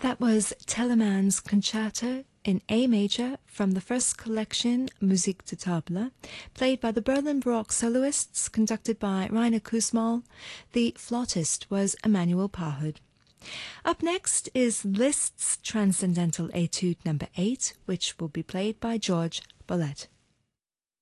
That was Telemann's Concerto in A major from the first collection Musique de Table, played by the Berlin Baroque soloists, conducted by Rainer Kussmaul. The flautist was Emmanuel Pahud. Up next is Liszt's Transcendental Etude No. 8, which will be played by George Bolet.